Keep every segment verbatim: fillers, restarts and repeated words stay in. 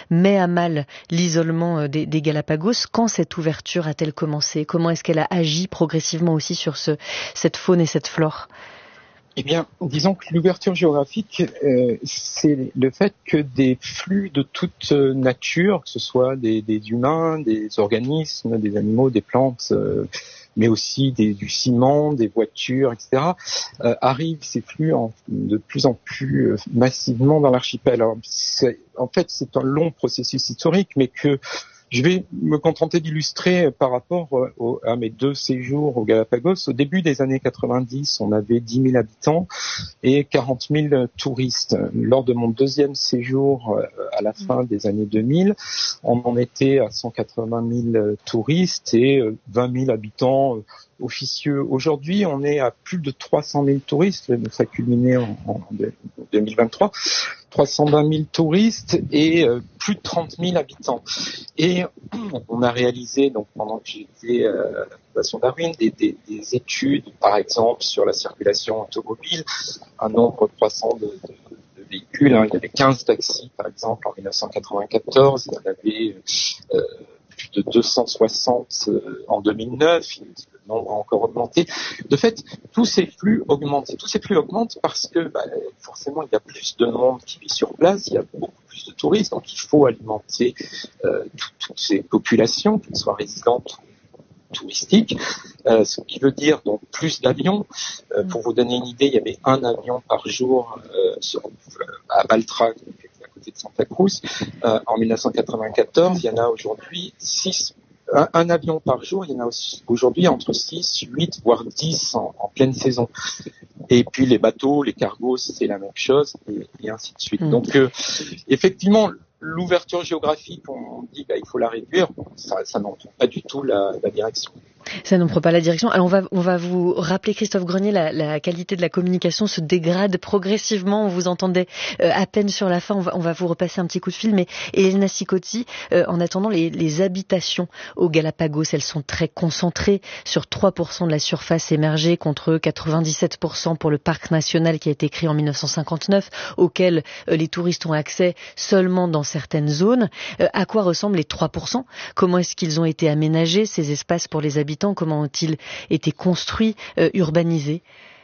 met à mal l'isolement des, des Galapagos. Quand cette ouverture a-t-elle commencé? Comment est-ce qu'elle a agi progressivement aussi sur ce, cette faune et cette flore? Eh bien, disons que l'ouverture géographique, euh, c'est le fait que des flux de toute nature, que ce soit des, des humains, des organismes, des animaux, des plantes, euh, mais aussi des, du ciment, des voitures, et cetera, euh, arrivent ces flux en, de plus en plus euh, massivement dans l'archipel. Alors, c'est, en fait, c'est un long processus historique, mais que je vais me contenter d'illustrer par rapport au, à mes deux séjours aux Galapagos. Au début des années quatre-vingt-dix, on avait dix mille habitants et quarante mille touristes. Lors de mon deuxième séjour, à la fin des années deux mille, on en était à cent quatre-vingt mille touristes et vingt mille habitants officieux. Aujourd'hui, on est à plus de trois cent mille touristes, ça a culminé en, en deux mille vingt-trois. trois cent vingt mille touristes et euh, plus de trente mille habitants. Et on a réalisé, donc pendant que j'étais euh, à la Fondation Darwin, des, des, des études, par exemple, sur la circulation automobile, un nombre croissant de, de, de véhicules. Hein. Il y avait quinze taxis, par exemple, en mille neuf cent quatre-vingt-quatorze. Il y en avait euh, plus de deux cent soixante euh, en deux mille neuf. Le nombre a encore augmenté. De fait, tous ces flux augmentent. Et tous ces flux augmentent parce que bah, forcément, il y a plus de monde qui vit sur place, il y a beaucoup plus de touristes, donc il faut alimenter euh, tout, toutes ces populations, qu'elles soient résidentes ou touristiques, euh, ce qui veut dire donc plus d'avions. Euh, pour vous donner une idée, il y avait un avion par jour euh, sur, à Baltra, à côté de Santa Cruz, euh, en mille neuf cent quatre-vingt-quatorze. Il y en a aujourd'hui six. Un, un avion par jour, il y en a aussi aujourd'hui entre six, huit, voire dix en, en pleine saison. Et puis les bateaux, les cargos, c'est la même chose, et, et ainsi de suite. Mmh. Donc euh, effectivement, l'ouverture géographique, on dit bah, il faut la réduire, ça, ça n'en prend pas du tout la, la direction. Ça n'en prend pas la direction. Alors on va, on va vous rappeler, Christophe Grenier, la, la qualité de la communication se dégrade progressivement. On vous entendait euh, à peine sur la fin. On va, on va vous repasser un petit coup de fil. Mais Elena Sicotti, euh, en attendant, les, les habitations aux Galapagos, elles sont très concentrées sur trois pour cent de la surface émergée contre quatre-vingt-dix-sept pour cent pour le parc national qui a été créé en mille neuf cent cinquante-neuf, auquel euh, les touristes ont accès seulement dans certaines zones. Euh, à quoi ressemblent les trois pour cent? Comment est-ce qu'ils ont été aménagés, ces espaces pour les habitants? Comment ont-ils été construits, euh, urbanisés?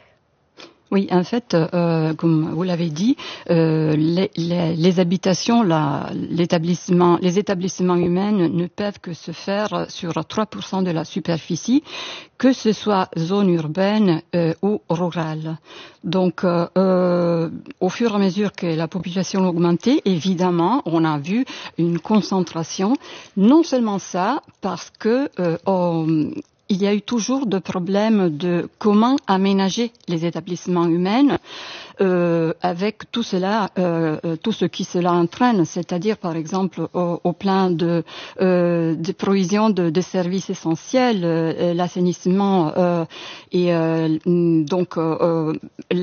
Oui, en fait, euh, comme vous l'avez dit, euh, les, les, les habitations, la, l'établissement, les établissements humains ne peuvent que se faire sur trois pour cent de la superficie, que ce soit zone urbaine euh, ou rurale. Donc, euh, euh, au fur et à mesure que la population augmentait, évidemment, on a vu une concentration. Non seulement ça, parce que euh, on, il y a eu toujours de problèmes de comment aménager les établissements humains euh, avec tout cela, euh, tout ce qui cela entraîne, c'est-à-dire par exemple au, au plan de, euh, de provision de, de services essentiels, euh, l'assainissement euh, et euh, donc euh,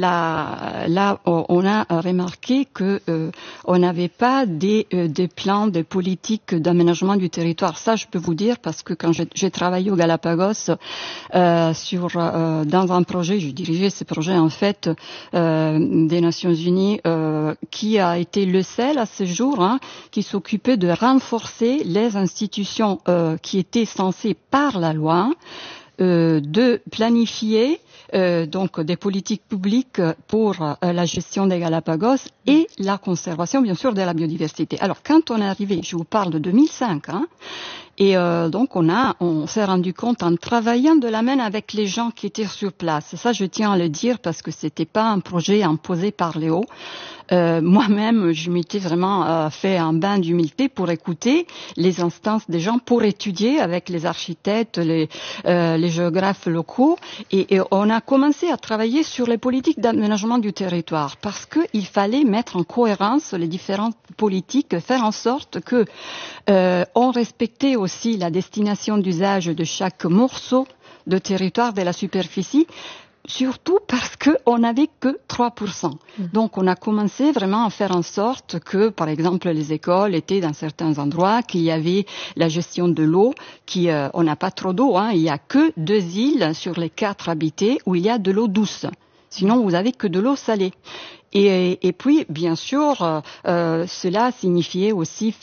là, là on a remarqué que euh, on n'avait pas des, euh, des plans, des politiques d'aménagement du territoire. Ça, je peux vous dire parce que quand j'ai, j'ai travaillé au Galapagos euh, sur euh, dans un projet, je dirigeais ce projet en fait. Euh, des Nations Unies euh, qui a été le seul à ce jour hein, qui s'occupait de renforcer les institutions euh, qui étaient censées par la loi euh, de planifier euh, donc des politiques publiques pour euh, la gestion des Galapagos et la conservation bien sûr de la biodiversité. Alors quand on est arrivé, je vous parle de deux mille cinq, hein, et euh, donc on a, on s'est rendu compte en travaillant de la main avec les gens qui étaient sur place. Et ça, je tiens à le dire parce que c'était pas un projet imposé par Léo. Euh, moi-même, je m'étais vraiment euh, fait un bain d'humilité pour écouter les instances des gens, pour étudier avec les architectes, les, euh, les géographes locaux, et, et on a commencé à travailler sur les politiques d'aménagement du territoire parce qu'il fallait mettre en cohérence les différentes politiques, faire en sorte que euh, on respectait aussi la destination d'usage de chaque morceau de territoire de la superficie. Surtout parce qu'on n'avait que trois pour cent. Donc on a commencé vraiment à faire en sorte que, par exemple, les écoles étaient dans certains endroits, qu'il y avait la gestion de l'eau, qui euh, on n'a pas trop d'eau, hein, il y a que deux îles sur les quatre habitées où il y a de l'eau douce. Sinon, vous avez que de l'eau salée. Et, et puis, bien sûr, euh, cela signifiait aussi